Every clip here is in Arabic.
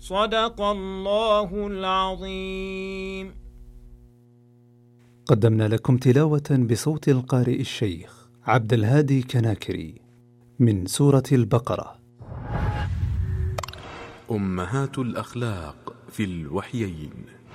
صدق الله العظيم. قدمنا لكم تلاوة بصوت القارئ الشيخ عبد الهادي كناكري من سورة البقرة. أمهات الأخلاق في الوحيين.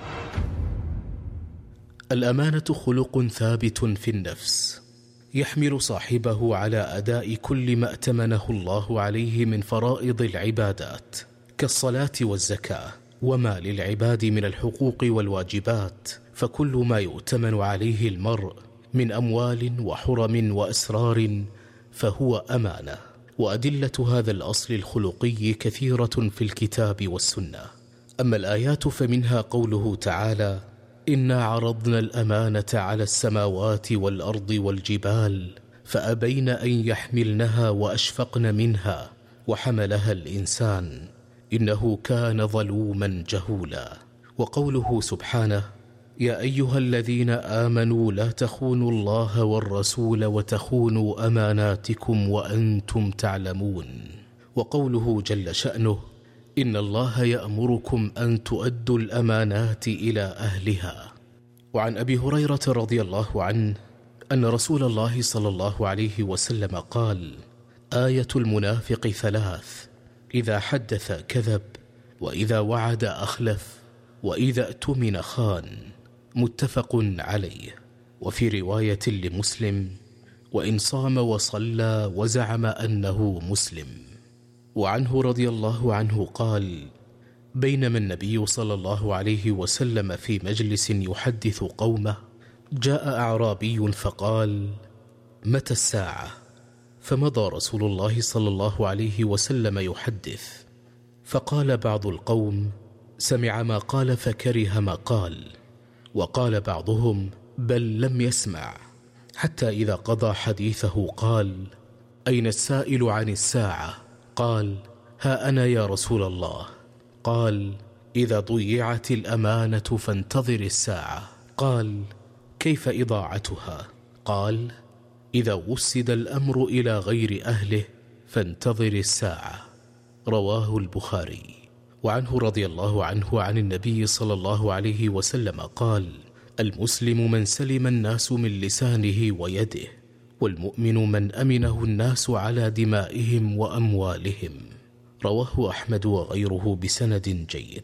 الأمانة خلق ثابت في النفس يحمل صاحبه على أداء كل ما ائتمنه الله عليه من فرائض العبادات كالصلاة والزكاة، وما للعباد من الحقوق والواجبات، فكل ما يؤتمن عليه المرء من أموال وحرم وأسرار فهو أمانة. وأدلة هذا الأصل الخلقي كثيرة في الكتاب والسنة. أما الآيات فمنها قوله تعالى: إنا عرضنا الأمانة على السماوات والأرض والجبال فأبين أن يحملنها وأشفقن منها وحملها الإنسان إنه كان ظلوما جهولا. وقوله سبحانه: يا أيها الذين آمنوا لا تخونوا الله والرسول وتخونوا أماناتكم وأنتم تعلمون. وقوله جل شأنه: إن الله يأمركم أن تؤدوا الأمانات إلى أهلها. وعن أبي هريرة رضي الله عنه أن رسول الله صلى الله عليه وسلم قال: آية المنافق ثلاث: إذا حدث كذب، وإذا وعد أخلف، وإذا اؤتمن خان. متفق عليه. وفي رواية لمسلم: وإن صام وصلى وزعم أنه مسلم. وعنه رضي الله عنه قال: بينما النبي صلى الله عليه وسلم في مجلس يحدث قومه جاء أعرابي فقال: متى الساعة؟ فمضى رسول الله صلى الله عليه وسلم يحدث، فقال بعض القوم: سمع ما قال فكره ما قال. وقال بعضهم: بل لم يسمع. حتى إذا قضى حديثه قال: أين السائل عن الساعة؟ قال: ها أنا يا رسول الله. قال: إذا ضيعت الأمانة فانتظر الساعة. قال: كيف إضاعتها؟ قال: إذا وسد الأمر إلى غير أهله فانتظر الساعة. رواه البخاري. وعنه رضي الله عنه عن النبي صلى الله عليه وسلم قال: المسلم من سلم الناس من لسانه ويده، والمؤمن من أمنه الناس على دمائهم وأموالهم. رواه أحمد وغيره بسند جيد.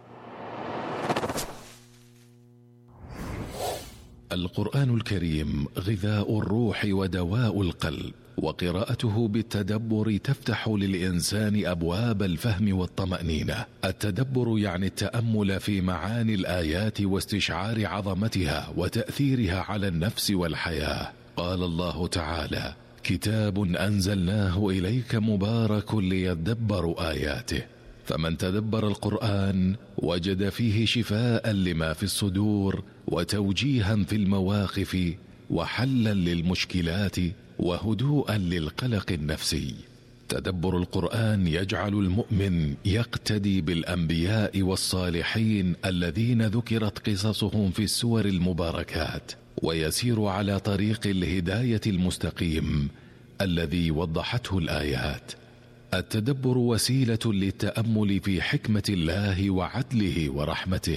القرآن الكريم غذاء الروح ودواء القلب، وقراءته بالتدبر تفتح للإنسان أبواب الفهم والطمأنينة. التدبر يعني التأمل في معاني الآيات واستشعار عظمتها وتأثيرها على النفس والحياة. قال الله تعالى: كتاب أنزلناه إليك مبارك ليدبروا آياته. فمن تدبر القرآن وجد فيه شفاء لما في الصدور وتوجيها في المواقف وحلا للمشكلات وهدوءا للقلق النفسي. تدبر القرآن يجعل المؤمن يقتدي بالأنبياء والصالحين الذين ذكرت قصصهم في السور المباركات، ويسير على طريق الهداية المستقيم الذي وضحته الآيات. التدبر وسيلة للتأمل في حكمة الله وعدله ورحمته،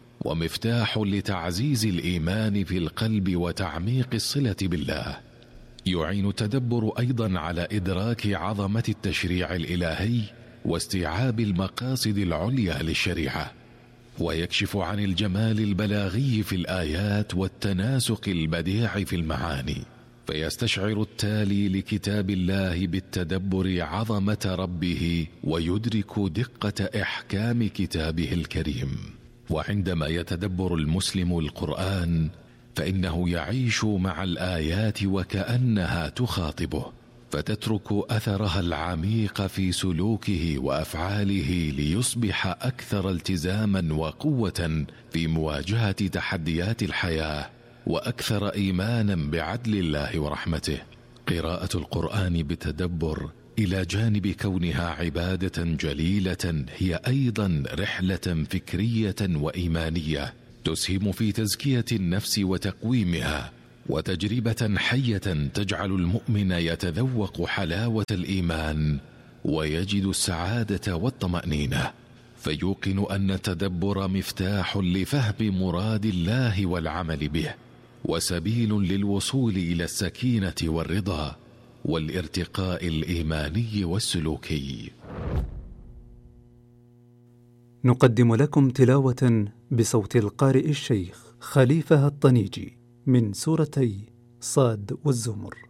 ومفتاح لتعزيز الإيمان في القلب وتعميق الصلة بالله. يعين التدبر أيضا على إدراك عظمة التشريع الإلهي واستيعاب المقاصد العليا للشريعة، ويكشف عن الجمال البلاغي في الآيات والتناسق البديع في المعاني، فيستشعر التالي لكتاب الله بالتدبر عظمة ربه ويدرك دقة إحكام كتابه الكريم. وعندما يتدبر المسلم القرآن فإنه يعيش مع الآيات وكأنها تخاطبه، فتترك أثرها العميق في سلوكه وأفعاله ليصبح أكثر التزاما وقوة في مواجهة تحديات الحياة، وأكثر إيمانا بعدل الله ورحمته. قراءة القرآن بتدبر إلى جانب كونها عبادة جليلة هي أيضا رحلة فكرية وإيمانية تسهم في تزكية النفس وتقويمها، وتجربة حية تجعل المؤمن يتذوق حلاوة الإيمان ويجد السعادة والطمأنينة. فيوقن أن التدبر مفتاح لفهم مراد الله والعمل به، وسبيل للوصول إلى السكينة والرضا والارتقاء الإيماني والسلوكي. نقدم لكم تلاوة بصوت القارئ الشيخ خليفة الطنيجي من سورتي صاد والزمر.